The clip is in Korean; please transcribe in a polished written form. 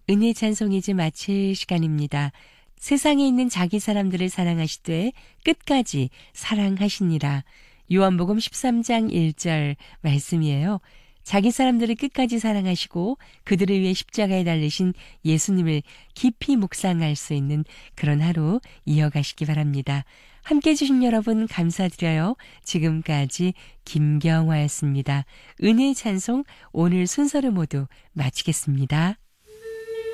은혜 찬송 이제 마칠 시간입니다. 세상에 있는 자기 사람들을 사랑하시되 끝까지 사랑하시니라. 요한복음 13장 1절 말씀이에요. 자기 사람들을 끝까지 사랑하시고 그들을 위해 십자가에 달리신 예수님을 깊이 묵상할 수 있는 그런 하루 이어가시기 바랍니다. 함께 해주신 여러분 감사드려요. 지금까지 김경화였습니다. 은혜의 찬송 오늘 순서를 모두 마치겠습니다.